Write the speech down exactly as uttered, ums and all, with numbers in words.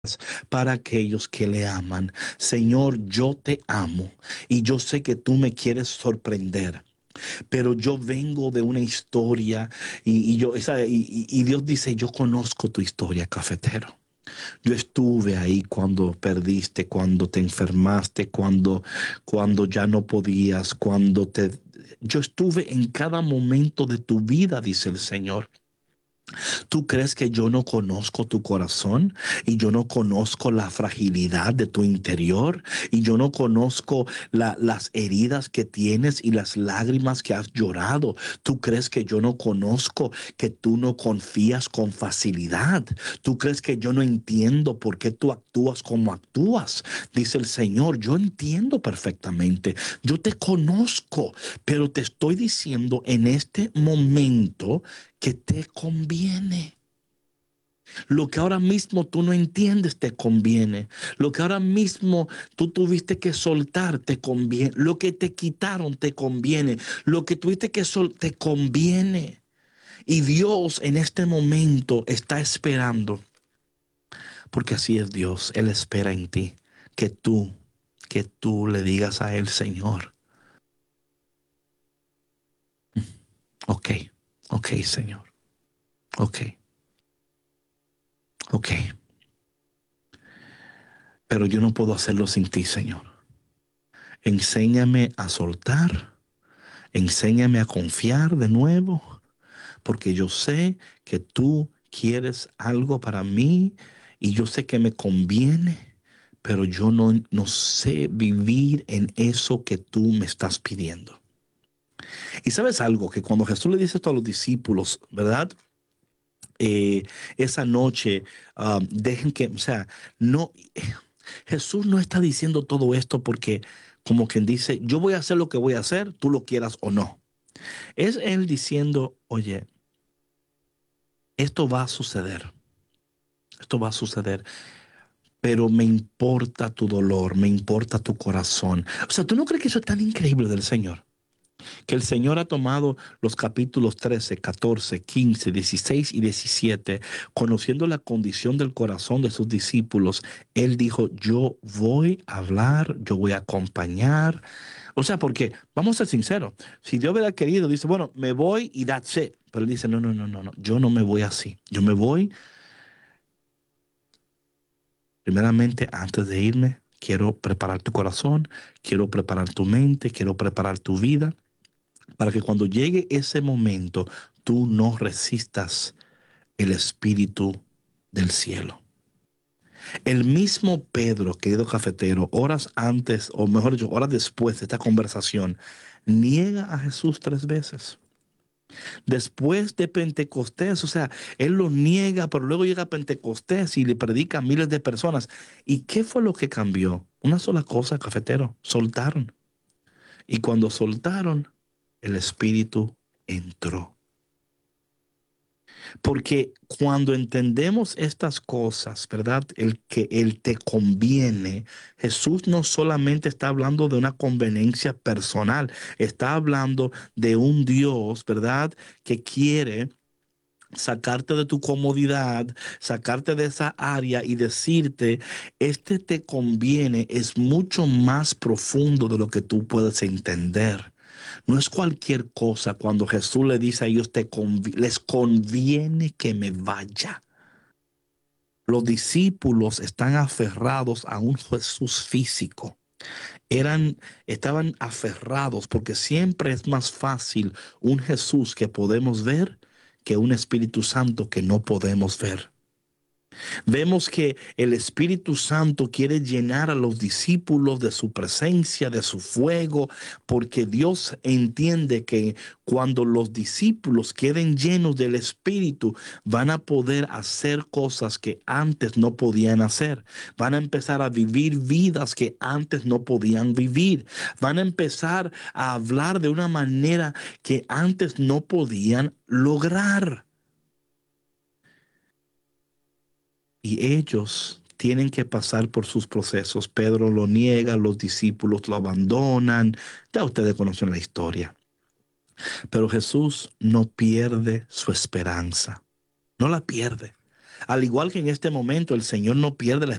para aquellos que le aman. Señor, yo te amo y yo sé que tú me quieres sorprender. Pero yo vengo de una historia y, y yo, esa, y, y- y Dios dice, yo conozco tu historia, cafetero. Yo estuve ahí cuando perdiste, cuando te enfermaste, cuando, cuando ya no podías, cuando te... Yo estuve en cada momento de tu vida, dice el Señor. ¿Tú crees que yo no conozco tu corazón y yo no conozco la fragilidad de tu interior y yo no conozco la- las heridas que tienes y las lágrimas que has llorado? ¿Tú crees que yo no conozco que tú no confías con facilidad? ¿Tú crees que yo no entiendo por qué tú actúas como actúas? Dice el Señor, yo entiendo perfectamente. Yo te conozco, pero te estoy diciendo en este momento que te conviene. Lo que ahora mismo tú no entiendes te conviene. Lo que ahora mismo tú tuviste que soltar te conviene. Lo que te quitaron te conviene. Lo que tuviste que soltar te conviene. Y Dios en este momento está esperando, porque así es Dios. Él espera en ti que tú, que tú le digas a Él, Señor, ok, ok, Señor, ok, ok. Pero yo no puedo hacerlo sin ti, Señor. Enséñame a soltar, enséñame a confiar de nuevo, porque yo sé que tú quieres algo para mí y yo sé que me conviene, pero yo no, no sé vivir en eso que tú me estás pidiendo. Y sabes algo, que cuando Jesús le dice esto a los discípulos, ¿verdad? Eh, esa noche, um, dejen que, o sea, no, Jesús no está diciendo todo esto porque como quien dice, yo voy a hacer lo que voy a hacer, tú lo quieras o no. Es Él diciendo, oye, esto va a suceder, esto va a suceder, pero me importa tu dolor, me importa tu corazón. O sea, ¿tú no crees que eso es tan increíble del Señor? Que el Señor ha tomado los capítulos trece, catorce, quince, dieciséis y diecisiete, conociendo la condición del corazón de sus discípulos. Él dijo, yo voy a hablar, yo voy a acompañar. O sea, porque, vamos a ser sinceros, si Dios hubiera querido, dice, bueno, me voy y that's it. Pero él dice, no, no, no, no, no, yo no me voy así. Yo me voy, primeramente, antes de irme, quiero preparar tu corazón, quiero preparar tu mente, quiero preparar tu vida, para que cuando llegue ese momento tú no resistas el espíritu del cielo. El mismo Pedro, querido cafetero, horas antes, o mejor dicho, horas después de esta conversación, niega a Jesús tres veces. Después de Pentecostés, o sea, él lo niega, pero luego llega a Pentecostés y le predica a miles de personas. ¿Y qué fue lo que cambió? Una sola cosa, cafetero, soltaron. Y cuando soltaron, el Espíritu entró. Porque cuando entendemos estas cosas, ¿verdad? El que Él te conviene, Jesús no solamente está hablando de una conveniencia personal, está hablando de un Dios, ¿verdad? Que quiere sacarte de tu comodidad, sacarte de esa área y decirte, este te conviene, es mucho más profundo de lo que tú puedes entender. No es cualquier cosa cuando Jesús le dice a ellos, te convi- les conviene que me vaya. Los discípulos están aferrados a un Jesús físico. Eran, estaban aferrados porque siempre es más fácil un Jesús que podemos ver que un Espíritu Santo que no podemos ver. Vemos que el Espíritu Santo quiere llenar a los discípulos de su presencia, de su fuego, porque Dios entiende que cuando los discípulos queden llenos del Espíritu, van a poder hacer cosas que antes no podían hacer. Van a empezar a vivir vidas que antes no podían vivir. Van a empezar a hablar de una manera que antes no podían lograr. Y ellos tienen que pasar por sus procesos. Pedro lo niega, los discípulos lo abandonan. Ya ustedes conocen la historia. Pero Jesús no pierde su esperanza. No la pierde. Al igual que en este momento el Señor no pierde la